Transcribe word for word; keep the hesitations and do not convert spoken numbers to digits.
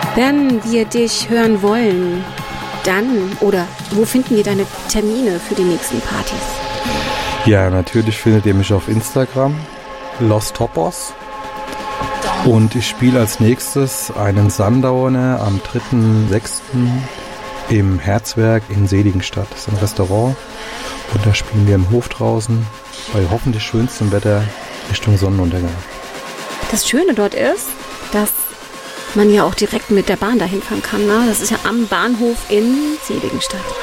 Wenn wir dich hören wollen, dann oder wo finden wir deine Termine für die nächsten Partys? Ja, natürlich findet ihr mich auf Instagram, Los Topos. Und ich spiele als nächstes einen Sundowner am dritten sechsten im Herzwerk in Seligenstadt. Das ist ein Restaurant. Und da spielen wir im Hof draußen bei hoffentlich schönstem Wetter Richtung Sonnenuntergang. Das Schöne dort ist, dass man ja auch direkt mit der Bahn dahin fahren kann. Ne? Das ist ja am Bahnhof in Seligenstadt.